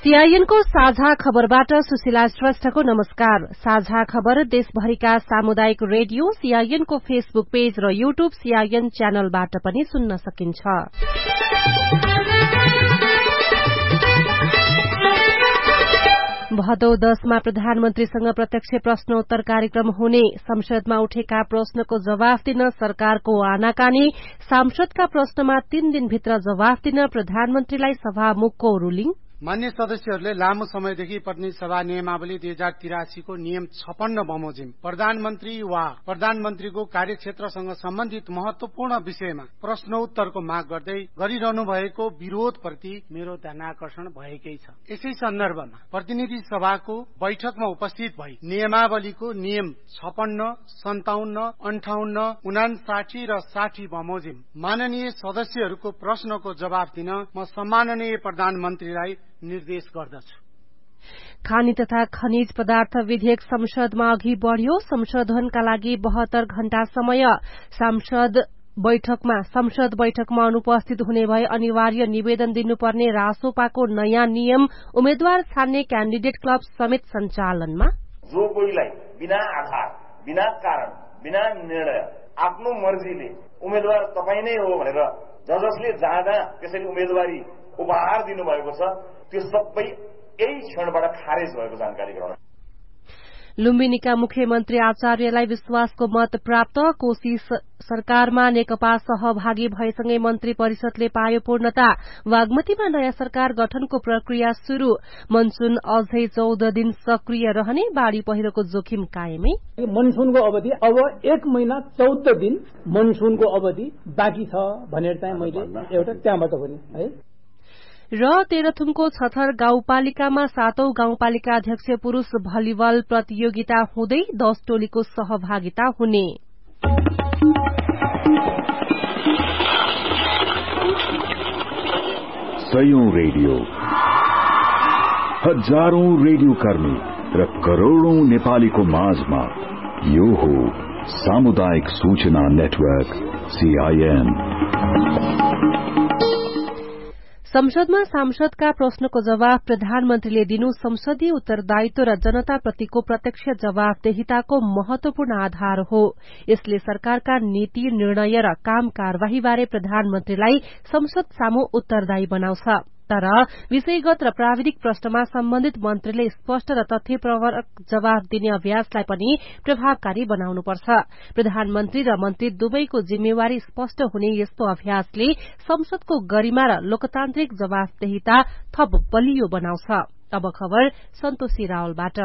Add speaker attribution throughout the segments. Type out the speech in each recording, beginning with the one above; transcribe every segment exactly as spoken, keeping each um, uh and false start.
Speaker 1: सीआईएनको साझा खबरबाट सुशीला श्रेष्ठको नमस्कार। साझा खबर देशभरिका सामुदायिक रेडियो सीआईएनको फेसबुक पेज र यूट्यूब सीआईएन च्यानलबाट पनि सुन्न सकिन्छ। भदौ दशमा प्रधानमन्त्रीसँग प्रत्यक्ष प्रश्नोत्तर कार्यक्रम हुने, संसदमा उठेका प्रश्नको जवाफ दिन सरकारको आनाकानी, सांसदका प्रश्नमा तीन दिनभित्र जवाफ दिन प्रधानमन्त्रीलाई सभामुखको रूलिङ।
Speaker 2: मान्य सदस्यहरूले लामो समयदेखि प्रतिनिधि सभा नियमावली दुई हजार तिरासीको नियम छपन्न बमोजिम प्रधानमन्त्री वा प्रधानमन्त्रीको कार्यक्षेत्रसँग सम्बन्धित महत्वपूर्ण विषयमा प्रश्नोत्तरको माग गर्दै गरिरहनु भएको विरोधप्रति मेरो ध्यानाकर्षण भएकै छ। यसै सन्दर्भमा प्रतिनिधि सभाको बैठकमा उपस्थित भई नियमावलीको नियम छपन्न, सन्ताउन्न, अन्ठाउन्न, उनासाठी र साठी बमोजिम माननीय सदस्यहरूको प्रश्नको जवाफ दिन म सम्माननीय प्रधानमन्त्रीलाई निर्देश गर्दछु।
Speaker 1: खानी तथा खनिज पदार्थ विधेयक संसदमा अघि बढ़्यो। संशोधनका लागि बहत्तर घण्टा समय। सांसद बैठकमा संसद बैठकमा अनुपस्थित हुने भए अनिवार्य निवेदन दिनुपर्ने रासोपाको नयाँ नियम। उम्मेद्वार छान्ने क्याण्डिडेट क्लब समेत सञ्चालनमा।
Speaker 3: जो कोहीलाई बिना आधार, बिना कारण, बिना निर्णय आफ्नो मर्जीले उम्मेद्वार तपाई नै हो भनेर ज जसले जहाँ जहाँ त्यसरी उम्मेदवारी उपहार दिनुभएको छ त्यो सबै यही क्षणबाट खारेज भएको जानकारी गराउन।
Speaker 1: लुम्बिनीका मुख्यमन्त्री आचार्यलाई विश्वासको मत प्राप्त। कोशी सरकारमा नेकपा सहभागी भएसँगै मन्त्री परिषदले पायो पूर्णता। बागमतीमा नयाँ सरकार गठनको प्रक्रिया शुरू। मनसून अझै चौध दिन सक्रिय रहने, बाढ़ी पहिरोको जोखिम कायमै।
Speaker 4: मनसूनको अवधि अब एक महिना चौध दिन मनसूनको अवधि बाँकी छ भनेर चाहिँ मैले एउटा त्यहाँबाट पनि है।
Speaker 1: र तेह्रथुमको छथर गाउँपालिकामा सातौं गाउँपालिका अध्यक्ष पुरूष भलिबल प्रतियोगिता हुँदै दश टोलीको सहभागिता हुने।
Speaker 5: सयौं रेडियो, हजारौं रेडियो कर्मी र करोड़ौं नेपालीको माझमा यो हो सामुदायिक सूचना नेटवर्क सीआईएन।
Speaker 1: संसदमा सांसदका प्रश्नको जवाफ प्रधानमन्त्रीले दिनु संसदीय उत्तरदायित्व र जनताप्रतिको प्रत्यक्ष जवाफदेहिताको महत्वपूर्ण आधार हो। यसले सरकारका नीति, निर्णय र काम कार्यवाहीबारे प्रधानमन्त्रीलाई संसद सामु उत्तरदायी बनाउँछ। तर विषयगत र प्राविधिक प्रश्नमा सम्बन्धित मन्त्रीले स्पष्ट र तथ्यप्रवरक जवाफ दिने अभ्यासलाई पनि प्रभावकारी बनाउनुपर्छ। प्रधानमन्त्री र मन्त्री दुवैको जिम्मेवारी स्पष्ट हुने यस्तो अभ्यासले संसदको गरिमा र लोकतान्त्रिक जवाफदेहिता थप बलियो बनाउँछ। अब खबर सन्तोषी रावलबाट।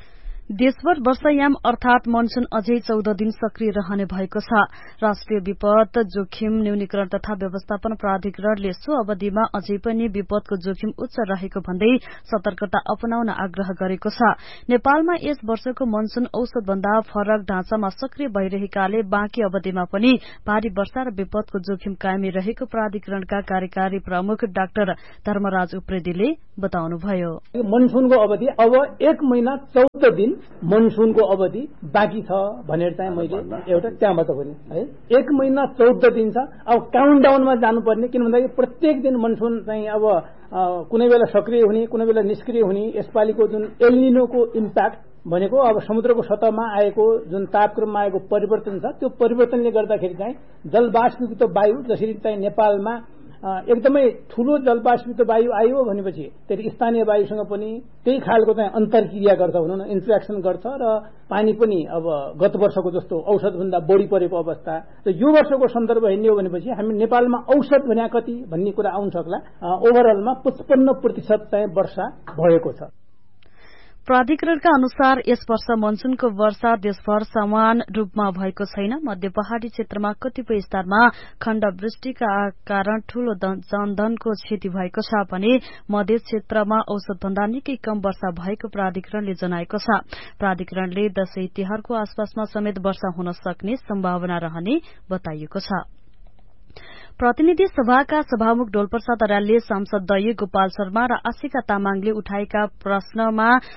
Speaker 6: देशभर वर्षायाम अर्थात मनसून अझै चौध दिन सक्रिय रहने भएको छ। राष्ट्रिय विपद जोखिम न्यूनीकरण तथा व्यवस्थापन प्राधिकरणले सो अवधिमा अझै पनि विपदको जोखिम उच्च रहेको भन्दै सतर्कता अपनाउन आग्रह गरेको छ। नेपालमा यस वर्षको मनसून औसत भन्दा फरक ढाँचामा सक्रिय भइरहेकाले बाँकी अवधिमा पनि भारी वर्षा र विपदको जोखिम कायमी रहेको प्राधिकरणका कार्यकारी प्रमुख डाक्टर धर्मराज उप्रेतीले बताउनुभयो।
Speaker 4: मनसूनको अवधि अब एक महिना चौध दिन मनसूनको अवधि बाँकी छ भनेर चाहिँ मैले एउटा त्यहाँबाट पनि है। एक महिना चौध दिन छ। अब काउन्ट डाउनमा जानुपर्ने, किन भन्दाखेरि प्रत्येक दिन मनसून चाहिँ अब कुनै बेला सक्रिय हुने, कुनै बेला निष्क्रिय हुने। यसपालिको जुन एलनिनोको इम्प्याक्ट भनेको अब समुद्रको सतहमा आएको जुन तापक्रममा आएको परिवर्तन छ, त्यो परिवर्तनले गर्दाखेरि चाहिँ जलवाष्पीकृत वायु जसरी चाहिँ नेपालमा एकदमै ठूलो जलवाष्पित वायु आयो भनेपछि त्यसले स्थानीय वायुसँग पनि त्यही खालको चाहिँ अन्तर्क्रिया गर्छ, भनौँ न इन्टरेक्सन गर्छ र पानी पनि अब गत वर्षको जस्तो औसतभन्दा बढी परेको अवस्था र यो वर्षको सन्दर्भ हेर्ने हो भनेपछि हामी नेपालमा औसत भने कति भन्ने कुरा आउन सक्ला। ओभरअलमा पचपन्न प्रतिशत चाहिँ वर्षा भएको छ।
Speaker 6: प्राधिकरणका अनुसार यस वर्ष मनसूनको वर्षा देशभर समान रूपमा भएको छैन। मध्य पहाड़ी क्षेत्रमा कतिपय स्थानमा खण्डवृष्टिका कारण ठूलो जनधनको क्षति भएको छ भने मध्य क्षेत्रमा औसतभन्दा निकै कम वर्षा भएको प्राधिकरणले जनाएको छ। प्राधिकरणले दशैं तिहारको आसपासमा समेत वर्षा हुन सक्ने सम्भावना रहने बताइएको छ। प्रतिनिधि सभाका सभामुख डोलप्रसाद अर्यालले सांसद दय गोपाल शर्मा र आशिका तामाङले उठाएका प्रश्नमा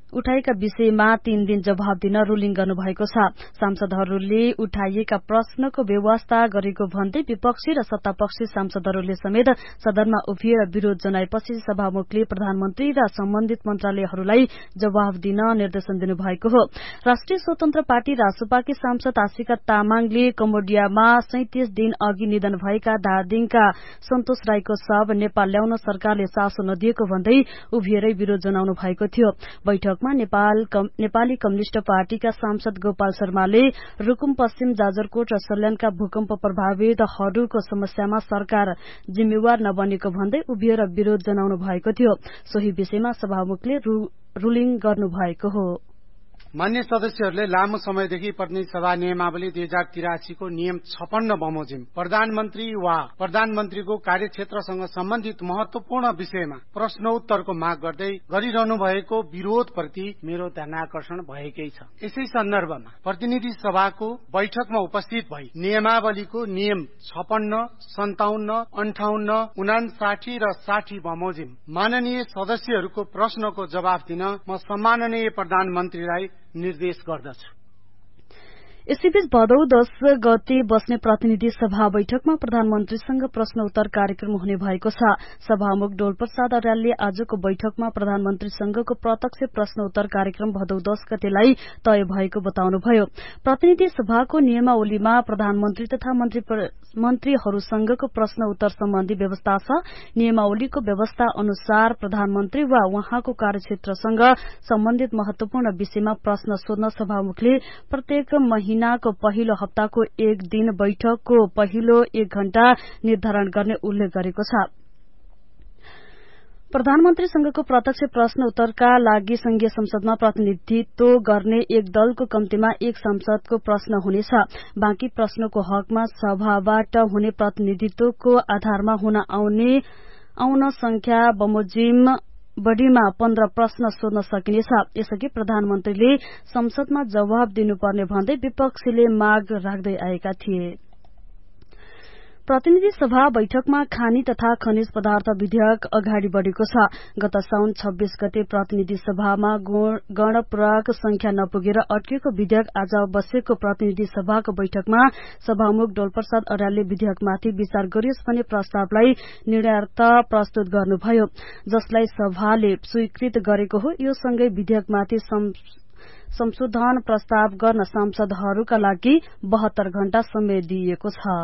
Speaker 6: उठाएका विषयमा तीन दिन जवाब दिन रुलिङ गर्नुभएको छ। सांसदहरूले उठाइएका प्रश्नको व्यवस्था गरेको भन्दै विपक्षी र सत्तापक्षी सांसदहरूले समेत सदनमा उभिएर विरोध जनाएपछि सभामुखले प्रधानमन्त्री र सम्बन्धित मन्त्रालयहरूलाई जवाब दिन निर्देशन दिनुभएको हो। राष्ट्रिय स्वतन्त्र पार्टी रासोपाकी सांसद आशिका तामाङले कम्बोडियामा सैंतिस दिन अघि निधन भएका दार्जिलिङका सन्तोष राईको शव नेपाल ल्याउन सरकारले चासो नदिएको भन्दै उभिएरै विरोध जनाउनु भएको थियो। बैठकमा नेपाल कम, नेपाली कम्युनिष्ट पार्टीका सांसद गोपाल शर्माले रुकुम पश्चिम जाजरकोट र सल्यानका भूकम्प प्रभावितहरूको समस्यामा सरकार जिम्मेवार नबनेको भन्दै उभिएर विरोध जनाउनु भएको थियो। सोही विषयमा सभामुखले रु, रुलिङ गर्नुभएको हो।
Speaker 2: मान्य सदस्यहरूले लामो समयदेखि प्रतिनिधि सभा नियमावली दुई हजार तिरासीको नियम छपन्न बमोजिम प्रधानमन्त्री वा प्रधानमन्त्रीको कार्यक्षेत्रसँग सम्बन्धित महत्वपूर्ण विषयमा प्रश्नोत्तरको माग गर्दै गरिरहनु भएको विरोधप्रति मेरो ध्यानाकर्षण भएकै छ। यसै सन्दर्भमा प्रतिनिधि सभाको बैठकमा उपस्थित भई नियमावलीको नियम छपन्न, सन्ताउन्न, अन्ठाउन्न, उनासाठी र साठी बमोजिम माननीय सदस्यहरूको प्रश्नको जवाफ दिन म सम्माननीय प्रधानमन्त्रीलाई निर्देश गर्दछु।
Speaker 6: यसैबीच भदौ दश गते बस्ने प्रतिनिधि सभा बैठकमा प्रधानमन्त्रीसँग प्रश्न उत्तर कार्यक्रम हुने भएको छ। सभामुख डोलप्रसाद अर्यालले आजको बैठकमा प्रधानमन्त्रीसँगको प्रत्यक्ष प्रश्न उत्तर कार्यक्रम भदौ दश गतेलाई तय भएको बताउनुभयो। प्रतिनिधि सभाको नियमावलीमा प्रधानमन्त्री तथा मन्त्री मन्त्रीहरूसँगको प्रश्न उत्तर सम्बन्धी व्यवस्था छ। नियमावलीको व्यवस्था अनुसार प्रधानमन्त्री वा उहाँको कार्यक्षेत्रसँग सम्बन्धित महत्वपूर्ण विषयमा प्रश्न सोध्न सभामुखले प्रत्येक महिनाको पहिलो हप्ताको एक दिन बैठकको पहिलो एक घण्टा निर्धारण गर्ने उल्लेख गरेको छ। प्रधानमन्त्रीसँगको प्रत्यक्ष प्रश्न उत्तरका लागि संघीय संसदमा प्रतिनिधित्व गर्ने एक दलको कम्तीमा एक सांसदको प्रश्न हुनेछ। बाँकी प्रश्नको हकमा सभाबाट हुने प्रतिनिधित्वको आधारमा हुन आउने आउन संख्या बमोजिम बढ़ीमा पन्ध्र प्रश्न सोध्न सकिनेछ। यसअघि प्रधानमन्त्रीले संसदमा जवाब दिनुपर्ने भन्दै विपक्षीले माग राख्दै आएका थिए। प्रतिनिधि सभा बैठकमा खानी तथा खनिज पदार्थ विधेयक अगाडि बढ़ेको छ। गत साउन छब्बीस गते प्रतिनिधि सभामा गणपूरक संख्या नपुगेर अड्किएको विधेयक आज बसेको प्रतिनिधि सभाको बैठकमा सभामुख डोलप्रसाद अर्यालले विधेयकमाथि विचार गरियोस् भन्ने प्रस्तावलाई निर्णयार्थ प्रस्तुत गर्नुभयो, जसलाई सभाले स्वीकृत गरेको हो। यो सँगै विधेयकमाथि संशोधन प्रस्ताव गर्न सांसदहरूका लागि बहत्तर घण्टा समय दिइएको छ।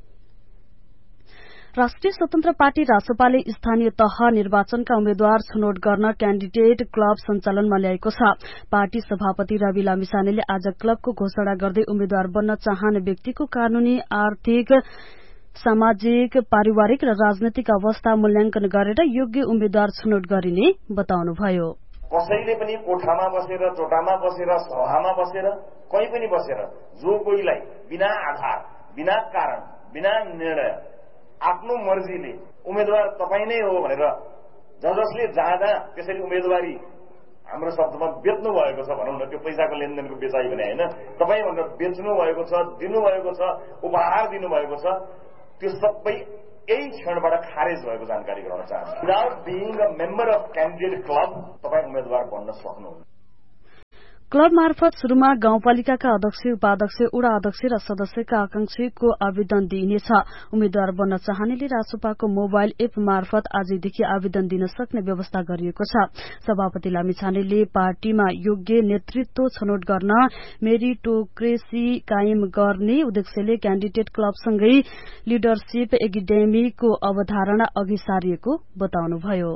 Speaker 6: राष्ट्रिय स्वतन्त्र पार्टी रासोपाले स्थानीय तह निर्वाचनका उम्मेद्वार छनौट गर्न क्याण्डिडेट क्लब सञ्चालनमा ल्याएको छ। पार्टी सभापति रवि लामिछानेले आज क्लबको घोषणा गर्दै उम्मेद्वार बन्न चाहने व्यक्तिको कानूनी, आर्थिक, सामाजिक, पारिवारिक र राजनैतिक अवस्था मूल्याङ्कन गरेर योग्य उम्मेद्वार छनौट गरिने बताउनुभयो।
Speaker 3: कसैले पनि कोठामा बसेर, चोटामा बसेर, सभामा बसेर, कहीँ पनि बसेर जो कोहीलाई बिना आधार, बिना कारण, बिना निर्णय आफ्नो मर्जीले उम्मेद्वार तपाईँ नै हो भनेर ज जसले जहाँ जहाँ त्यसरी उम्मेदवारी हाम्रो शब्दमा बेच्नु भएको छ भनौँ न, त्यो पैसाको लेनदेनको बेचाइ भने होइन, तपाईँ भनेर बेच्नु भएको छ, दिनुभएको छ, उपहार दिनुभएको छ, त्यो सबै यही क्षणबाट खारेज भएको जानकारी गराउन चाहन्छु। Without being a member of candidate club तपाईँ उम्मेद्वार बन्न सक्नुहुन्न।
Speaker 6: क्लब मार्फत शुरूमा गाउँपालिकाका अध्यक्ष, उपाध्यक्ष, वडा अध्यक्ष र सदस्यका आकांक्षीको आवेदन दिइनेछ। उम्मेद्वार बन्न चाहनेले रासोपाको मोबाइल एप मार्फत आजदेखि आवेदन दिन सक्ने व्यवस्था गरिएको छ। सभापति लामिछानेले पार्टीमा योग्य नेतृत्व छनौट गर्न मेरिटोक्रेसी कायम गर्ने उद्देश्यले क्याण्डिडेट क्लबसँगै लिडरशिप एकाडेमीको अवधारणा अघि सारिएको बताउनुभयो।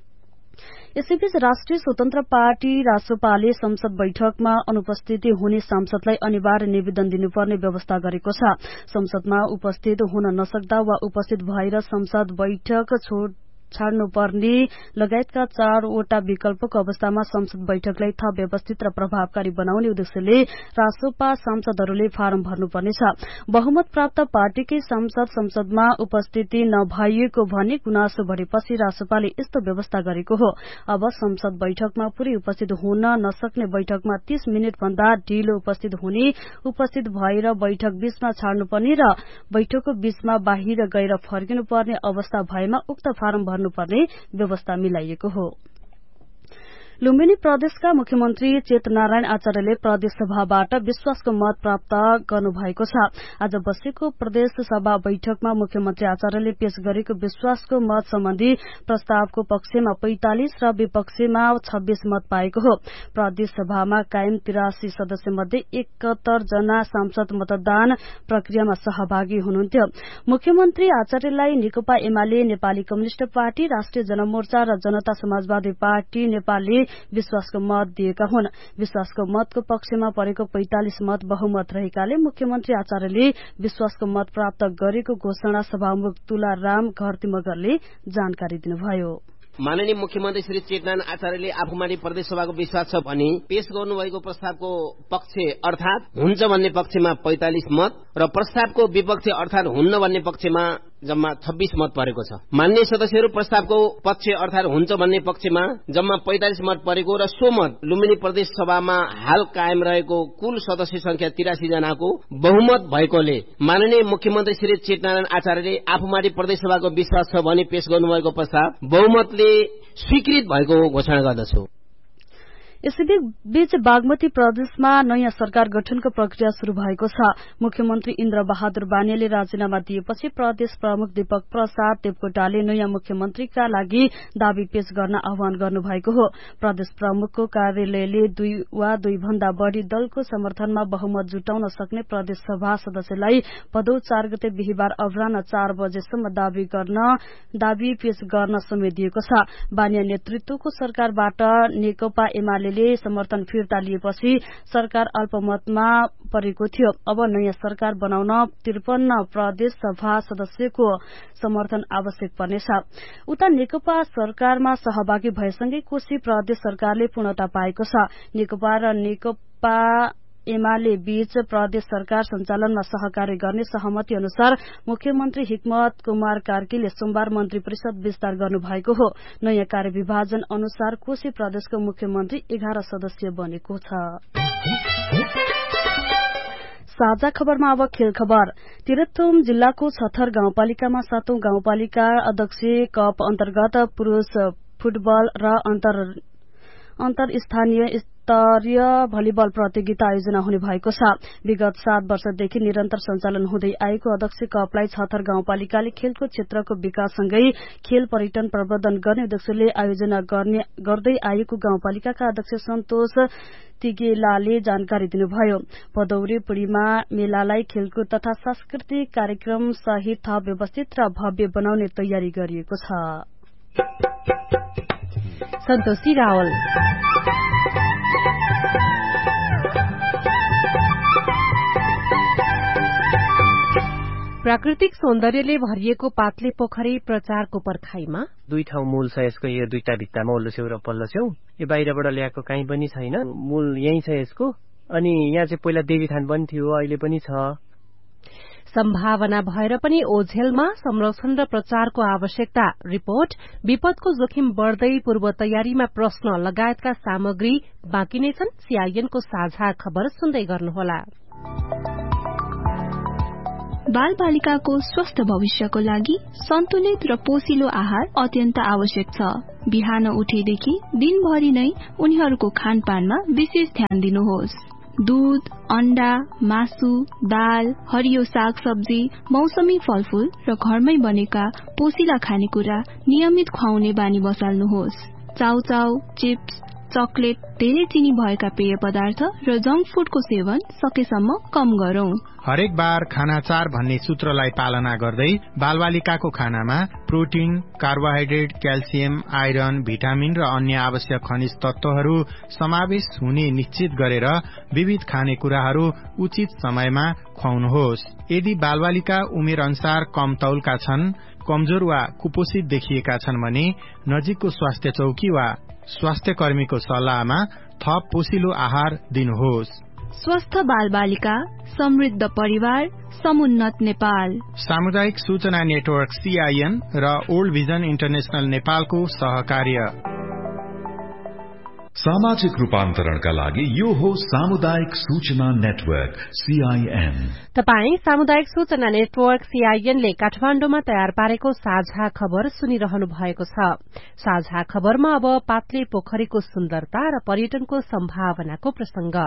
Speaker 6: यसैबीच राष्ट्रिय स्वतन्त्र पार्टी रासोपाले संसद बैठकमा अनुपस्थिति हुने सांसदलाई अनिवार्य निवेदन दिनुपर्ने व्यवस्था गरेको छ। संसदमा उपस्थित हुन नसक्दा वा उपस्थित भएर संसद बैठक छोड छाड्नुपर्ने लगायतका चारवटा विकल्पको अवस्थामा संसद बैठकलाई थप व्यवस्थित र प्रभावकारी बनाउने उद्देश्यले रासोपा सांसदहरूले फारम भर्नुपर्नेछ। बहुमत प्राप्त पार्टीकै सांसद संसदमा उपस्थिति नभइएको भन्ने गुनासो बढ़ेपछि रासोपाले यस्तो व्यवस्था गरेको हो। अब संसद बैठकमा पूरै उपस्थित हुन नसक्ने बैठकमा तीस मिनट भन्दा ढिलो उपस्थित हुने, उपस्थित भएर बैठक बीचमा छाड्नुपर्ने र बैठकको बीचमा बाहिर गएर फर्किनुपर्ने अवस्था भएमा उक्त फारम पर्ने व्यवस्था मिलाइएको हो। लुम्बिनी प्रदेशका मुख्यमन्त्री चेतनारायण आचार्यले प्रदेश सभाबाट विश्वासको मत प्राप्त गर्नुभएको छ। आज बसेको प्रदेश सभा बैठकमा मुख्यमन्त्री आचार्यले पेश गरेको विश्वासको मत सम्बन्धी प्रस्तावको पक्षमा पैंतालिस र विपक्षमा छब्बीस मत पाएको हो। प्रदेश सभामा कायम तिरासी सदस्य मध्ये एकहत्तर जना सांसद मतदान प्रक्रियामा सहभागी हुनुहुन्थ्यो। मुख्यमन्त्री आचार्यलाई नेकपा एमाले, नेपाली कम्युनिष्ट पार्टी, राष्ट्रिय जनमोर्चा र जनता समाजवादी पार्टी नेपालले विश्वासको मत दिएका हुन्। विश्वासको मतको पक्षमा परेको पैंतालिस मत बहुमत रहेकाले मुख्यमन्त्री आचार्यले विश्वासको मत प्राप्त गरेको घोषणा सभामुख तुलाराम घरती मगरले जानकारी दिनुभयो।
Speaker 7: माननीय मुख्यमन्त्री श्री चेतनारायण आचार्यले आफूमाथि प्रदेश सभाको विश्वास छ भनी पेश गर्नुभएको प्रस्तावको पक्ष अर्थात हुन्छ भन्ने पक्षमा पैंतालिस मत र प्रस्तावको विपक्ष अर्थात हुन्न भन्ने पक्षमा जम्मा छब्बीस मत परेको छ। मान्य सदस्यहरू प्रस्तावको पक्ष अर्थात हुन्छ भन्ने पक्षमा जम्मा पैंतालिस मत परेको र सो मत लुम्बिनी प्रदेश सभामा हाल कायम रहेको कुल सदस्य संख्या तिरासी जनाको बहुमत भएकोले माननीय मुख्यमन्त्री श्री चेतनारायण आचार्यले आफूमाथि प्रदेश सभाको विश्वास छ भनी पेश गर्नुभएको प्रस्ताव बहुमतले स्वीकृत भएको घोषणा गर्दछु।
Speaker 6: यसैबीच बागमती प्रदेशमा नयाँ सरकार गठनको प्रक्रिया शुरू भएको छ। मुख्यमन्त्री इन्द्र बहादुर बानियाले राजीनामा दिएपछि प्रदेश प्रमुख दीपक प्रसाद देवकोटाले नयाँ मुख्यमन्त्रीका लागि दावी पेश गर्न आह्वान गर्नुभएको हो। प्रदेश प्रमुखको कार्यालयले दुई वा दुई भन्दा बढ़ी दलको समर्थनमा बहुमत जुटाउन सक्ने प्रदेश सभा सदस्यलाई भदौ चार गते बिहिबार अपराह्न चार बजेसम्म दावी गर्न दावी पेश गर्न समेत दिएको छ। बानिया नेतृत्वको सरकारबाट नेकपा एमाले समर्थन फिर्ता लिएपछि सरकार अल्पमतमा परेको थियो। अब नयाँ सरकार बनाउन त्रिपन्न प्रदेश सभा सदस्यको समर्थन आवश्यक पर्नेछ। उता नेकपा सरकारमा सहभागी भएसँगै कोशी प्रदेश सरकारले पूर्णता पाएको छ। नेकपा र नेकपा एमाले बीच प्रदेश सरकार सञ्चालनमा सहकार्य गर्ने सहमति अनुसार मुख्यमन्त्री हिक्मत कुमार कार्कीले सोमबार मन्त्री परिषद विस्तार गर्नुभएको हो। नयाँ कार्यविभाजन अनुसार कोशी प्रदेशको मुख्यमन्त्री एघार सदस्य बनेको छ। साझा खबरमा अब खेल खबर। तिरथुम जिल्लाको छथर गाउँपालिकामा सातौं गाउँपालिका अध्यक्ष कप अन्तर्गत पुरूष फुटबल र अन्तर अन्तर स्थानीय स्तरीय भलिबल प्रतियोगिता आयोजना हुने भएको छ। विगत सात वर्षदेखि निरन्तर सञ्चालन हुँदै आएको अध्यक्ष कपलाई छथर गाउँपालिकाले खेलको क्षेत्रको विकाससँगै खेल पर्यटन प्रवर्धन गर्ने उद्देश्यले आयोजना गर्ने गर्दै आएको गाउँपालिकाका अध्यक्ष सन्तोष तिगेलाले जानकारी दिनुभयो। भदौरे पूर्णिमा मेलालाई खेलकुद तथा सांस्कृतिक कार्यक्रम सहित थप व्यवस्थित र भव्य बनाउने तयारी गरिएको छ।
Speaker 1: सन्तोषी रावल प्राकृतिक सौन्दर्यले भरिएको पातले पोखरी प्रचारको पर्खाइमा
Speaker 8: दुई ठाउँ मूल छ यसको। यो दुईटा भित्तामा ओल्लो छेउ र पल्लो छेउ। यो बाहिरबाट ल्याएको काहीँ पनि छैन, मूल यही छ यसको। अनि यहाँ चाहिँ पहिला देवीथान पनि थियो, अहिले पनि छ।
Speaker 1: सम्भावना भएर पनि ओझेलमा संरक्षण र प्रचारको आवश्यकता। रिपोर्ट विपदको जोखिम बढ़दै पूर्व तयारीमा प्रश्न लगायतका सामग्री बाँकी नै छन्। सीआईएनको साझा खबर सुन्दै गर्नुहोला।
Speaker 9: बाल बालिकाको स्वस्थ भविष्यको लागि सन्तुलित र पोषिलो आहार अत्यन्त आवश्यक छ। बिहान उठेदेखि दिनभरि नै उनीहरूको खानपानमा विशेष ध्यान दिनुहोस्। दूध, अण्डा, मासु, दाल, हरियो साग सब्जी, मौसमी फलफूल र घरमै बनेका पोषिला खानेकुरा नियमित खुवाउने बानी बसाल्नुहोस्। चाउचाउ, चिप्स, चकलेट, धेरै चिनी भएका पेय पदार्थ र जंक फूडको सेवन सकेसम्म कम गरौं।
Speaker 10: हरेक बार खाना चार भन्ने सूत्रलाई पालना गर्दै बालबालिकाको खानामा protein, carbohydrate, calcium, iron, vitamin र अन्य आवश्यक खनिज तत्वहरू समावेश हुने निश्चित गरेर विविध खानेकुराहरू उचित समयमा खुवाउनुहोस्। यदि बालबालिका उमेर अनुसार कम तौलका छन्, कमजोर वा कुपोषित देखिएका छन् भने नजिकको स्वास्थ्य चौकी वा स्वास्थ्य कर्मीको सल्लाहमा थप पोषिलो आहार दिनुहोस्।
Speaker 9: स्वस्थ बाल बालिका, समृद्ध परिवार, समुन्नत नेपाल।
Speaker 10: सामुदायिक सूचना नेटवर्क सीआईएन र ओल्ड भिजन इन्टरनेशनल नेपालको सहकार्य।
Speaker 5: सामाजिक रूपान्तरणका लागि यो हो सामुदायिक सूचना नेटवर्क सीआईएन।
Speaker 1: तपाई सामुदायिक सूचना नेटवर्क सीआईएन ले काठमाण्डुमा तयार पारेको साझा खबर सुनिरहनु भएको छ। साझा खबरमा अब पातले पोखरीको सुन्दरता र पर्यटनको सम्भावनाको प्रसंग।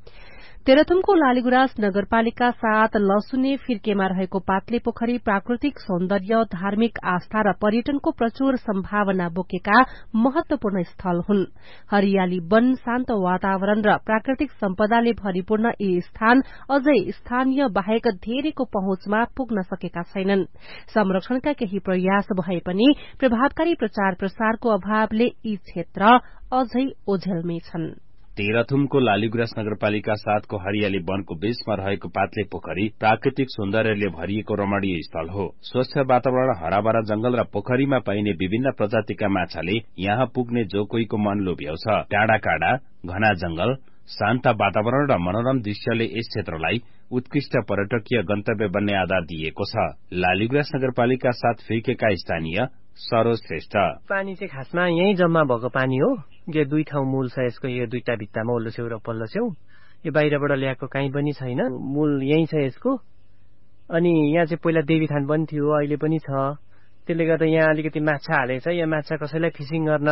Speaker 1: तेह्रथुमको लालीगुराँस नगरपालिका साथ लसुने फिर्केमा रहेको पातले पोखरी प्राकृतिक सौन्दर्य, धार्मिक आस्था र पर्यटनको प्रचुर सम्भावना बोकेका महत्वपूर्ण स्थल हुन्। हरियाली वन, शान्त वातावरण र प्राकृतिक सम्पदाले भरिपूर्ण यी स्थान अझै स्थानीय बाहेक धेरैको पहुँचमा पुग्न सकेका छैनन्। संरक्षणका केही प्रयास भए पनि प्रभावकारी प्रचार प्रसारको अभावले यी क्षेत्र अझै ओझेलमै छन्।
Speaker 11: तेह्रथुमको लालीगुराँस नगरपालिका साथको हरियाली वनको बीचमा रहेको पातले पोखरी प्राकृतिक सौन्दर्यले भरिएको रमणीय स्थल हो। स्वच्छ वातावरण, हराभरा जंगल र पोखरीमा पाइने विभिन्न प्रजातिका माछाले यहाँ पुग्ने जो कोहीको मन लोभ्याउँछ। टाढा काँडा, घना जंगल, शान्त वातावरण र मनोरम दृश्यले यस क्षेत्रलाई उत्कृष्ट पर्यटकीय गन्तव्य बन्ने आधार दिएको छ। लालीगुराँस नगरपालिका साथ फिर्केका स्थानीय सरोज श्रेष्ठ।
Speaker 8: पानी चाहिँ खासमा यही जम्मा भएको पानी हो। यो दुई ठाउँ मूल छ यसको, यो दुईटा भित्तामा ओल्लो छेउ र पल्लो छेउ। यो बाहिरबाट ल्याएको काहीँ पनि छैन, मूल यही छ यसको। अनि यहाँ चाहिँ पहिला देवीथान पनि थियो, अहिले पनि छ। त्यसले गर्दा यहाँ अलिकति माछा हालेछ। यहाँ माछा कसैलाई फिसिङ गर्न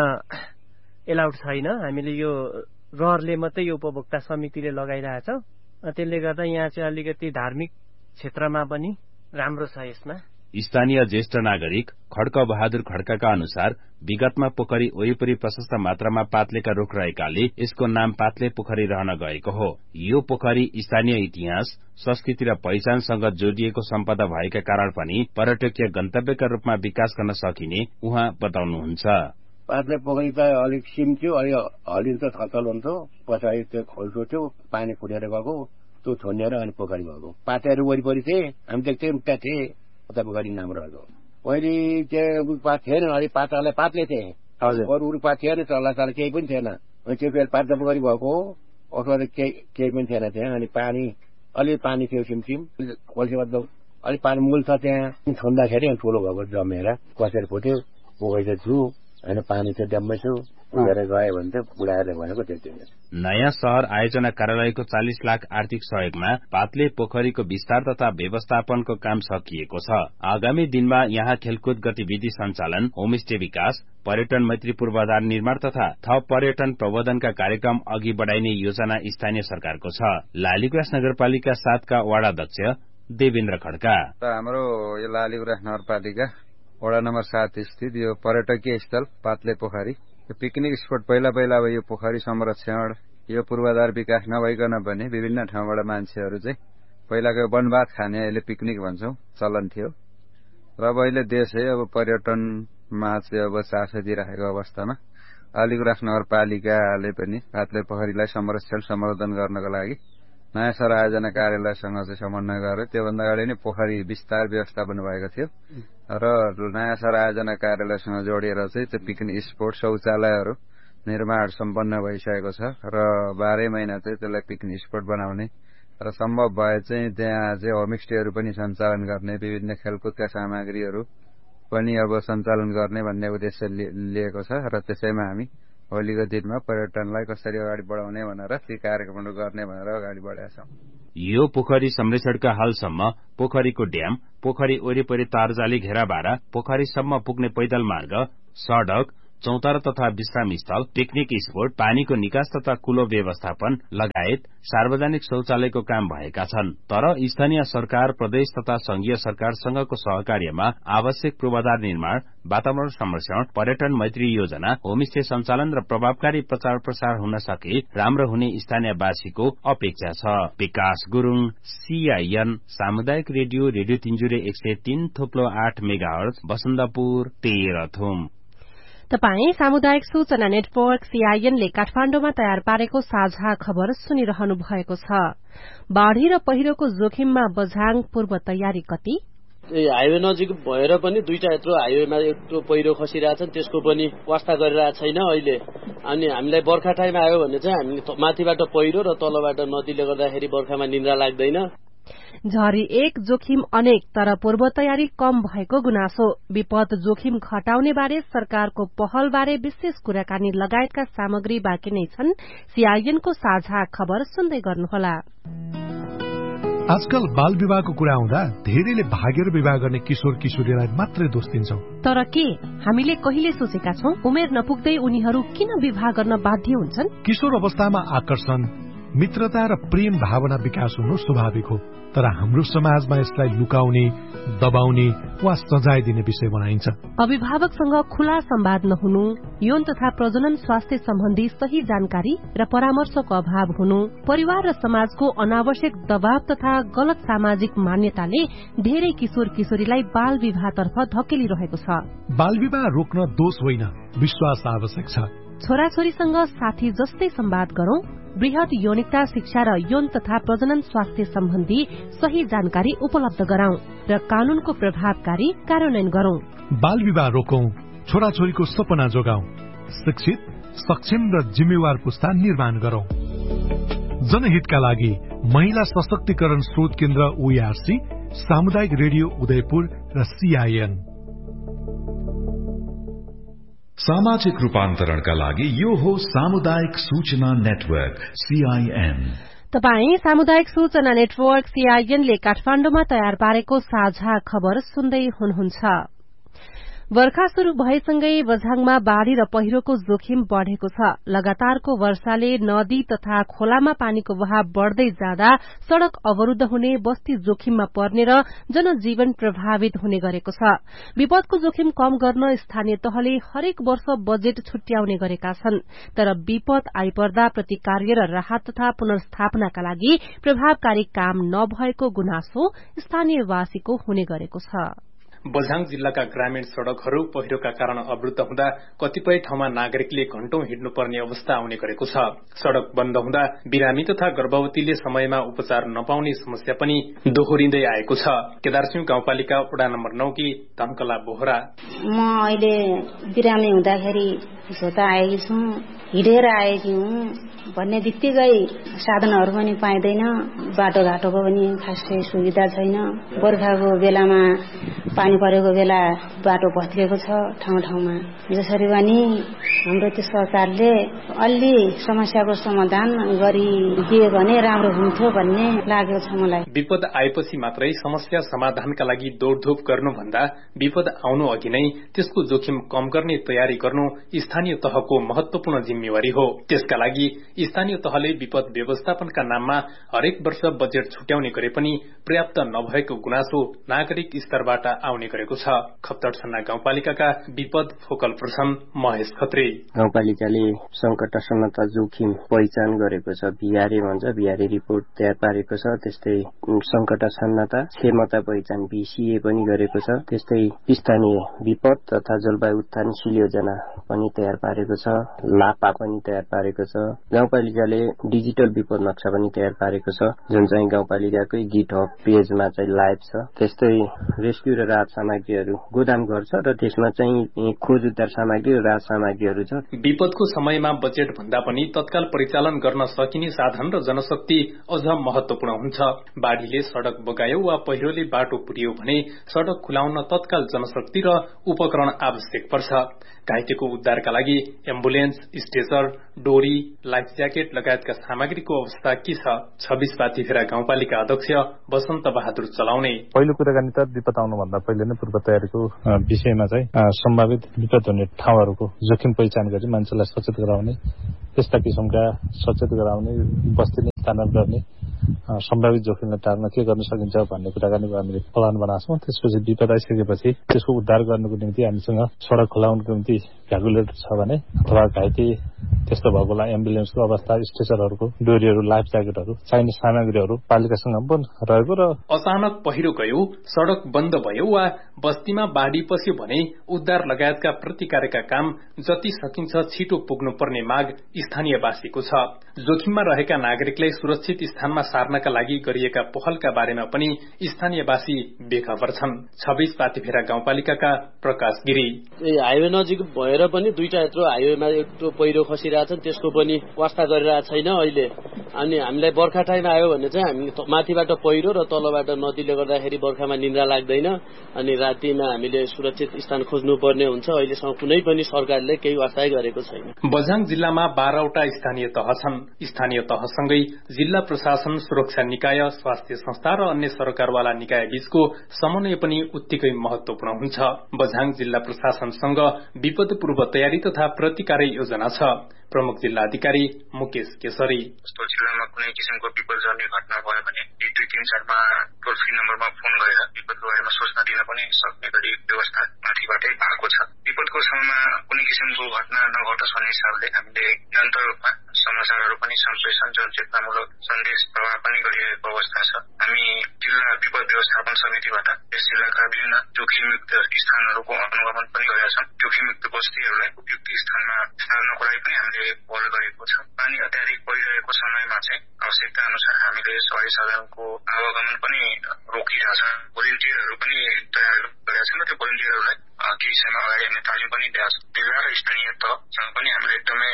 Speaker 8: एलाउड छैन। हामीले यो रहरले मात्रै यो उपभोक्ता समितिले लगाइरहेछ। त्यसले गर्दा यहाँ चाहिँ अलिकति धार्मिक क्षेत्रमा पनि राम्रो छ। यसमा
Speaker 11: स्थानीय ज्येष्ठ नागरिक खड्क बहादुर खड्काका अनुसार विगतमा पोखरी वरिपरि प्रशस्त मात्रामा पातलेका रूख रहेकाले यसको नाम पातले पोखरी रहन गएको हो। यो पोखरी स्थानीय इतिहास, संस्कृति र पहिचानसँग जोडिएको सम्पदा भएका कारण पनि पर्यटकीय गन्तव्यका रूपमा विकास गर्न सकिने उहाँ बताउनुहुन्छ।
Speaker 12: पातले पोखरी त अलिक सिम्थ्यो, अलि हलिन्छ, थलथल हुन्थ्यो। पछाडि त्यो खोल्सो थियो, पानी फुटेर गएको, त्यो छोनिएर अनि पोखरी भएको। पातेहरू वरिपरि थिए, हामी देख्थ्यौँ त्यहाँ थिए पोखरी नाम रहेको। पहिले त्यो रुखपात थिएन, अलि पातले पातले थिए, अरू रुखपात थिएन, चल्ला चल्ला केही पनि थिएन। अनि त्यो बेला पातले पोखरी भएको हो, अथवा केही केही पनि थिएन त्यहाँ। अनि पानी अलि पानी थियो सिमसिम, खोल्सेमा त अलिक पानी मूल छ त्यहाँ। छन्दाखेरि ठुलो भएको जमेर कसेर फुट्यो, पोखरी चाहिँ छु होइन, पानी चाहिँ ड्याम्मै छु, उडेर गयो भने चाहिँ बुढाहरूले भनेको त्यति।
Speaker 11: नयाँ शहर आयोजना कार्यालयको चालिस लाख आर्थिक सहयोगमा पातले पोखरीको विस्तार तथा व्यवस्थापनको काम सकिएको छ। आगामी दिनमा यहाँ खेलकुद गतिविधि सञ्चालन, होमस्टे विकास, पर्यटन मैत्री पूर्वाधार निर्माण तथा थप पर्यटन प्रबन्धनका कार्यक्रम अघि बढ़ाइने योजना स्थानीय सरकारको छ। लालीगुराँस नगरपालिका सातका वार्डाध्यक्ष देवेन्द्र खड्का।
Speaker 13: हाम्रो यो लालीगुराँस नगरपालिका वडा नम्बर सात स्थित यो पर्यटकीय स्थल पातले पोखरी पिकनिक स्पोट पहिला पहिला अब यो पोखरी संरक्षण, यो पूर्वाधार विकास नभइकन पनि विभिन्न ठाउँबाट मान्छेहरू चाहिँ पहिलाको वनभात खाने अहिले पिकनिक भन्छौं चलन थियो। र अब अहिले देशै अब पर्यटनमा चाहिँ अब चासो दिइरहेको अवस्थामा लालीगुराँस नगरपालिकाले पनि पातले पोखरीलाई संरक्षण सम्वर्धन गर्नको लागि नयाँ शहर आयोजना कार्यालयसँग चाहिँ समन्वय गरेर त्योभन्दा अगाडि नै पोखरी विस्तार व्यवस्थापन भएको थियो र नयाँ शहर आयोजना कार्यालयसँग जोडिएर चाहिँ त्यो पिकनिक स्पोट शौचालयहरू निर्माण सम्पन्न भइसकेको छ र बाह्रै महिना चाहिँ त्यसलाई पिकनिक स्पोट बनाउने र सम्भव भए चाहिँ त्यहाँ चाहिँ होमस्टेहरू पनि सञ्चालन गर्ने, विभिन्न खेलकुदका सामग्रीहरू पनि अब सञ्चालन गर्ने भन्ने उद्देश्य लिएको छ र त्यसैमा हामी भोलिको दिनमा पर्यटनलाई कसरी अगाडि बढाउने भनेर ती कार्यक्रमहरू गर्ने भनेर अगाडि बढेका छौं।
Speaker 11: यो पोखरी संरक्षणका हालसम्म पोखरीको ड्याम, पोखरी वरिपरि तारजाली घेराबारा, पोखरीसम्म पुग्ने पैदल मार्ग, सड़क, चौतारा तथा विश्राम स्थल, पिकनिक स्पोट, पानीको निकास तथा कुलो व्यवस्थापन लगायत सार्वजनिक शौचालयको काम भएका छन्। तर स्थानीय सरकार, प्रदेश तथा संघीय सरकारसँगको सहकार्यमा आवश्यक पूर्वाधार निर्माण, वातावरण संरक्षण, पर्यटन मैत्री योजना, होमस्टे सञ्चालन र प्रभावकारी प्रचार प्रसार हुन सके राम्रो हुने स्थानीयवासीको अपेक्षा छ। विकास गुरुङ, सीआईएन सामुदायिक रेडियो, रेडियो तिनजुरे एक सय तीन थोप्लो आठ मेगाहर्ज, बसन्तपुर, तेह्रथुम।
Speaker 1: तपाई सामुदायिक सूचना नेटवर्क सीआईएन ले काठमाण्डुमा तयार पारेको साझा खबर सुनिरहनु भएको छ। बाढ़ी र पहिरोको जोखिममा बझाङ पूर्व तयारी कति?
Speaker 14: हाइवे नजिक भएर पनि दुईटा यत्रो हाइवेमा यत्रो पहिरो खसिरहेछन्, त्यसको पनि वास्ता गरिरहेको छैन अहिले। अनि हामीलाई बर्खा टाइम आयो भने चाहिँ हामी माथिबाट पहिरो र तलबाट नदीले गर्दाखेरि बर्खामा निन्द्रा लाग्दैन।
Speaker 1: झरी एक जोखिम अनेक तर पूर्व तयारी कम भएको गुनासो विपद जोखिम घटाउने बारे सरकारको पहल बारे विशेष कुराकानी लगायतका सामग्री बाँकी नै छन्। सीआईएनको साझा खबर सुन्दै गर्नुहोला।
Speaker 15: आजकल बाल विवाहको कुरा आउँदा धेरैले भागेर विवाह गर्ने किशोर किशोरीलाई मात्रै दोष दिन्छौं।
Speaker 1: तर के हामीले कहिले सोचेका छौं उमेर नपुग्दै उनीहरू किन विवाह गर्न बाध्य हुन्छन्?
Speaker 15: किशोर अवस्थामा आकर्षण, मित्रता र प्रेम भावना विकास हुनु स्वाभाविक हो, तर हाम्रो समाजमा यसलाई लुकाउने, दबाउने वा सजाय दिने विषय बनाइन्छ।
Speaker 1: अभिभावकसँग खुला संवाद नहुनु, यौन तथा प्रजनन स्वास्थ्य सम्बन्धी सही जानकारी र परामर्शको अभाव हुनु, परिवार र समाजको अनावश्यक दबाव तथा गलत सामाजिक मान्यताले धेरै किशोर किशोरीलाई बाल विवाहतर्फ धकेलिरहेको छ।
Speaker 15: बाल विवाह रोक्न दोष होइन, विश्वास आवश्यक छ।
Speaker 1: छोराछोरीसँग साथी जस्तै संवाद गरौं, वृहत यौनिकता शिक्षा र यौन तथा प्रजनन स्वास्थ्य सम्बन्धी सही जानकारी उपलब्ध गराउँ र कानूनको प्रभावकारी कार्यान्वयन गरौं।
Speaker 15: बाल विवाह रोकौं, छोराछोरीको सपना जोगाउँ, शिक्षित, सक्षम र जिम्मेवार पुस्ता निर्माण गरौं। जनहितका लागि महिला सशक्तिकरण स्रोत केन्द्र ओईआरसी, सामुदायिक रेडियो उदयपुर र सीआईएन।
Speaker 5: सामाजिक रूपान्तरणका लागि यो हो सामुदायिक सूचना नेटवर्क सीआईएन।
Speaker 1: तपाई सामुदायिक सूचना नेटवर्क सीआईएन ले काठमाडौँमा तयार पारेको साझा खबर सुन्दै हुनुहुन्छ। वर्षा शुरू भएसँगै बझाङमा बाढ़ी र पहिरोको जोखिम बढ़ेको छ। लगातारको वर्षाले नदी तथा खोलामा पानीको बहाव बढ़दै जाँदा सड़क अवरूद्ध हुने, बस्ती जोखिममा पर्ने र जनजीवन प्रभावित हुने गरेको छ। विपदको जोखिम कम गर्न स्थानीय तहले हरेक वर्ष बजेट छुट्याउने गरेका छन्, तर विपद आइपर्दा प्रतिकार्य र राहत तथा पुनर्स्थापनाका लागि प्रभावकारी काम नभएको गुनासो स्थानीयवासीको हुने गरेको छ।
Speaker 16: बझाङ जिल्लाका ग्रामीण सड़कहरू पहिरोका कारण अवरूद्ध हुँदा कतिपय ठाउँमा नागरिकले घण्टौं हिँड्नुपर्ने अवस्था आउने गरेको छ। सड़क बन्द हुँदा बिरामी तथा गर्भवतीले समयमा उपचार नपाउने समस्या पनि दोहोरिँदै आएको छ। केदारसिंह गाउँपालिका वडा नम्बर नौ की धनकला बोहरा,
Speaker 17: म अहिले बिरामी हुँदाखेरि झोता आएकी छु, हिँडेर आएकी हुँ भन्ने बित्तिकै साधनहरू पनि पाइँदैन, बाटोघाटोको पनि खासै सुविधा छैन। बर्खाको बेलामा पानी परेको बेला बाटो भत्किएको छ ठाउँ ठाउँमा। जसरी पनि हाम्रो त्यो सरकारले अलि समस्याको समाधान गरिदिए भने राम्रो हुन्थ्यो भन्ने लागेको छ मलाई।
Speaker 16: विपद आएपछि मात्रै समस्या समाधानका लागि दौड़धूप गर्नुभन्दा विपद आउनु अघि नै त्यसको जोखिम कम गर्ने तयारी गर्नु स्थानीय तहको महत्वपूर्ण जिम्मेवारी हो। त्यसका लागि स्थानीय तहले विपद व्यवस्थापनका नाममा हरेक वर्ष बजेट छुट्याउने गरे पनि पर्याप्त नभएको गुनासो नागरिक स्तरबाट आउने गरेको छ। खप्तडसन्ना गाउँपालिकाका विपद फोकल पर्सन महेश खत्री,
Speaker 18: गाउँपालिकाले संकट सन्नता जोखिम पहिचान गरेको छ, भिआरए भन्छ, भिआरए रिपोर्ट तयार पारेको छ। त्यस्तै संकट सन्नता क्षमता पहिचान भिसिए पनि गरेको छ। त्यस्तै स्थानीय विपद तथा जलवायु उत्थानशील योजना पनि तयार पारेको छ। लापा पनि तयार पारेको छ। गाउँपालिकाले डिजिटल विपद नक्सा पनि तयार पारेको छ, जुन चाहिँ गाउँपालिकाकै गिट हब पेजमा चाहिँ लाइभ छ। त्यस्तै रेस्क्यु र राहत सामग्रीहरू गोदाम घर छ र त्यसमा चाहिँ खोज उद्धार सामग्री र राहत सामग्रीहरू छ।
Speaker 16: विपदको समयमा बजेट भन्दा पनि तत्काल परिचालन गर्न सकिने साधन र जनशक्ति अझ महत्वपूर्ण हुन्छ। बाढ़ीले सड़क बगायो वा पहिरोले बाटो पुर्यो भने सड़क खुलाउन तत्काल जनशक्ति र उपकरण आवश्यक पर्छ। घाइतेको उद्धारका लागि एम्बुलेन्स, स्ट्रेचर, डोरी, लाइफ ज्याकेट लगायतका सामग्रीको अवस्था के छ? छब्बीस पाथिफेरा गाउँपालिका अध्यक्ष वसन्त बहादुर चलाउने,
Speaker 19: पहिलो कुराकानी त विपद आउनुभन्दा पहिले नै पूर्व तयारीको विषयमा चाहिँ सम्भावित विपद हुने ठाउँहरूको जोखिम पहिचान गरी मान्छेलाई सचेत गराउने, त्यस्ता किसिमका सचेत गराउने, बस्ती स्थानान्तरण गर्ने, सम्भावित जोखिमलाई टार्न के गर्न सकिन्छ भन्ने कुराकानीको हामीले प्लान बनाएको छौँ। त्यसपछि विपद आइसकेपछि त्यसको उद्धार गर्नको निम्ति हामीसँग सड़क खुलाउनको निम्ति भ्याकुलेटर छ भने अथवा घाइते त्यस्तो भएकोलाई एम्बुलेन्सको अवस्था, स्ट्रेचरहरूको डोरीहरू, लाइफ ज्याकेटहरू, चाहिने सामग्रीहरू पालिकासँग पनि रहेको। र
Speaker 16: अचानक पहिरो गयो, सड़क बन्द भयो वा बस्तीमा बाढ़ी पस्यो भने उद्धार लगायतका प्रतिकारका काम जति सकिन्छ छिटो पुग्नुपर्ने माग स्थानीयवासीको छ। जोखिममा रहेका नागरिकलाई सुरक्षित स्थानमा सार्नका लागि गरिएका पहलका बारेमा पनि स्थानीयवासी बेखबर छन्। छब्बीस पाथिफेरा गाउँपालिकाका प्रकाश गिरी,
Speaker 14: हाइवे नजिक भएर पनि दुईटा यत्रो हाइवेमा एक पहिरो खसिरहेछन्, त्यसको पनि वास्ता गरिरहेको छैन। अहिले अनि हामीलाई बर्खा टाइम आयो भने चाहिँ हामी माथिबाट पहिरो र तलबाट नदीले गर्दाखेरि बर्खामा निन्द्रा लाग्दैन अनि रातिमा हामीले सुरक्षित स्थान खोज्नुपर्ने हुन्छ। अहिलेसम्म कुनै पनि सरकारले केही वास्ता गरेको छैन।
Speaker 16: बझाङ जिल्लामा बाह्रवटा स्थानीय तह छन्। स्थानीय तहसँगै जिल्ला प्रशासन, सुरक्षा निकाय, स्वास्थ्य संस्था र अन्य सरकारवाला निकाय बीचको समन्वय पनि उत्तिकै महत्वपूर्ण हुन्छ। बझाङ जिल्ला प्रशासनसँग विपद पूर्व तयारी तथा प्रतिकार योजना छ। प्रमुख जिल्ला अधिकारी मुकेश केसरी
Speaker 20: जस्तो जिल्लामा कुनै किसिमको विपदजन्य घटना भयो भने एक दुई तीन चारमा टोल फ्री नम्बरमा फोन गरेर विपदको बारेमा सूचना दिन पनि सक्ने गरी व्यवस्था माथिबाटै भएको छ। विपदको समयमा कुनै किसिमको घटना नघटोस् भन्ने हिसाबले हामीले निरन्तर रूपमा समाचारहरू पनि सम्प्रेषण, जनचेतनामूलक सन्देश प्रवाह पनि गरिरहेको अवस्था छ। हामी जिल्ला विपद व्यवस्थापन समितिबाट यस जिल्लाका विभिन्न जोखिमयुक्त स्थानहरूको अनुगमन पनि गरेका छौँ। जोखिमयुक्त बस्तीहरूलाई उपयुक्त स्थानमा सार्नको लागि पनि हामीले पहल गरेको छ। पानी अत्याधिक परिरहेको समयमा चाहिँ आवश्यकता अनुसार हामीले सवारी साधनको आवागमन पनि रोकिरहेका छौँ। भोलिन्टियरहरू पनि तयार गरेका छौँ र त्यो भोलिन्टियरहरूलाई केही समय अगाडि हामीले तालिम पनि दिएका छौँ। जिल्ला र स्थानीय तहसँग पनि हामीले एकदमै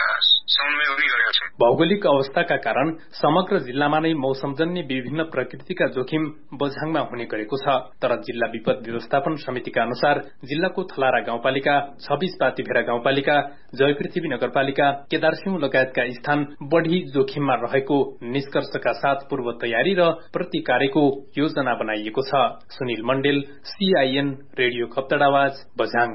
Speaker 20: समन्वय पनि गरेका छौँ।
Speaker 16: भौगोलिक अवस्थाका कारण समग्र जिल्लामा नै मौसमजन्य विभिन्न प्रकृतिका जोखिम बझाङमा हुने गरेको छ। तर जिल्ला विपद व्यवस्थापन समितिका अनुसार जिल्लाको थलारा गाउँपालिका, छब्बीस पातिभेरा गाउँपालिका, जयपृथ्वी नगरपालिका, केदारसिंह लगायतका स्थान बढ़ी जोखिममा रहेको निष्कर्षका साथ पूर्व तयारी र प्रतिकारको योजना बनाइएको छ। Sunil मण्डेल, CIN radio खप्तडावाज, Bajhang.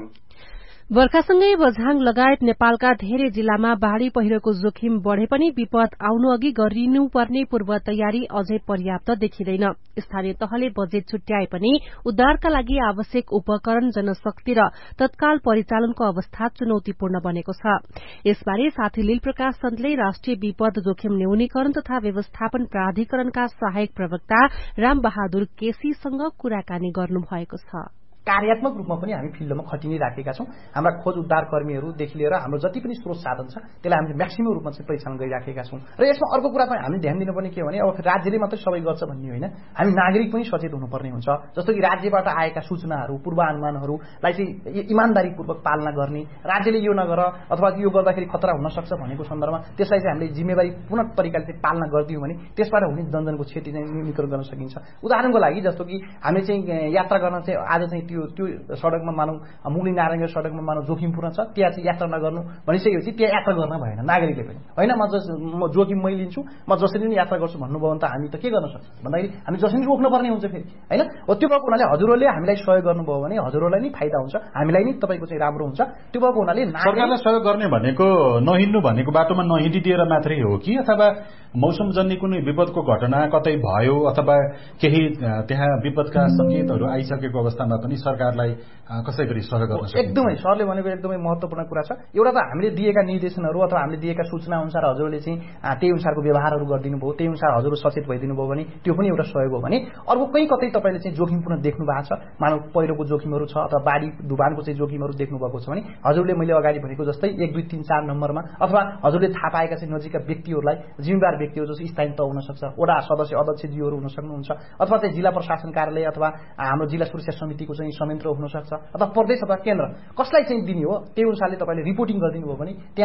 Speaker 1: बर्खासँगै बझाङ लगायत नेपालका धेरै जिल्लामा बाढ़ी पहिरोको जोखिम बढ़े पनि विपद आउनु अघि गरिनुपर्ने पूर्व तयारी अझै पर्याप्त देखिँदैन। स्थानीय तहले बजेट छुट्याए पनि उद्धारका लागि आवश्यक उपकरण, जनशक्ति र तत्काल परिचालनको अवस्था चुनौतीपूर्ण बनेको छ। यसबारे साथी लीलप्रकाश सन्तले राष्ट्रिय विपद जोखिम न्यूनीकरण तथा व्यवस्थापन प्राधिकरणका सहायक प्रवक्ता राम बहादुर केसीसँग कुराकानी गर्नुभएको छ।
Speaker 21: कार्यात्मक रूपमा पनि हामी फिल्डमा खटिने राखेका छौं। हाम्रा खोज उद्धार कर्मीहरूदेखि लिएर हाम्रो जति पनि स्रोत साधन छ त्यसलाई हामीले म्याक्सिमम रूपमा चाहिँ पहिचान गरिराखेका छौं। र यसमा अर्को कुरा पनि हामी ध्यान दिनुपर्ने के हो भने अब राज्यले मात्रै सबै गर्छ भन्ने होइन, हामी नागरिक पनि सचेत हुनुपर्ने हुन्छ। जस्तो कि राज्यबाट आएका सूचनाहरू, पूर्वानुमानहरूलाई चाहिँ इमानदारीपूर्वक पालना गर्ने, राज्यले यो नगर अथवा यो गर्दाखेरि खतरा हुन सक्छ भनेको सन्दर्भमा त्यसलाई चाहिँ हामीले जिम्मेवारी पूर्ण तरिकाले चाहिँ पालना गरिदियौँ भने त्यसबाट हुने जनजनको क्षति चाहिँ न्यूनीकरण गर्न सकिन्छ। उदाहरणको लागि जस्तो कि हामीले चाहिँ यात्रा गर्न चाहिँ आज चाहिँ त्यो त्यो सडकमा मानौं मुगली नारायणगढ सडकमा मानौं जोखिमपूर्ण छ, त्यहाँ चाहिँ यात्रा नगर्नु भनिसकेपछि त्यहाँ यात्रा गर्न भएन नागरिकले पनि। होइन म म जोखिम मै लिन्छु, म जसरी नै यात्रा गर्छु भन्नुभयो भने त हामी त के गर्न सक्छौँ भन्दाखेरि हामी जसरी रोक्न पर्ने हुन्छ फेरि। होइन हो त्यो भएको हुनाले हजुरहरूले हामीलाई सहयोग गर्नुभयो भने हजुरहरूलाई नै फाइदा हुन्छ, हामीलाई नै तपाईँको चाहिँ राम्रो हुन्छ। त्यो भएको हुनाले
Speaker 22: सरकारलाई सहयोग गर्ने भनेको नहिँड्नु भनेको बाटोमा नहिँडिदिएर मात्रै हो कि अथवा मौसमजन्य कुनै विपदको घटना कतै भयो अथवा केही त्यहाँ विपदका संकेतहरू आइसकेको अवस्थामा पनि सरकारलाई कसै गरी सहयोग गर्न सक्छ?
Speaker 21: एकदमै सरले भनेको एकदमै महत्त्वपूर्ण कुरा छ। एउटा त हामीले दिएका निर्देशनहरू अथवा हामीले दिएका सूचना अनुसार हजुरले चाहिँ त्यही अनुसारको व्यवहारहरू गरिदिनु भयो, त्यही अनुसार हजुर सचेत भइदिनु भयो भने त्यो पनि एउटा सहयोग हो भने अर्को कहीँ कतै तपाईँले चाहिँ जोखिमपूर्ण देख्नु भएको छ, मानव पहिरोको जोखिमहरू छ अथवा बाढी डुबानको चाहिँ जोखिमहरू देख्नु भएको छ भने हजुरले मैले अगाडि भनेको जस्तै एक दुई तीन चार नम्बरमा अथवा हजुरले थाहा पाएका चाहिँ नजिकका व्यक्तिहरूलाई जिम्मेवार व्यक्तिहरू जस्तो स्थानीय तह हुन सक्छ, वडा सदस्य अध्यक्षज्यूहरू हुन सक्नुहुन्छ अथवा चाहिँ जिल्ला प्रशासन कार्यालय अथवा हाम्रो जिल्ला सुरक्षा समितिको चाहिँ संयन्त्र हुन सक्छ अथवा प्रदेश अथवा केन्द्र कसलाई चाहिँ दिने हो त्यही अनुसारले तपाईँले रिपोर्टिङ गरिदिनु भयो भने त्यहाँ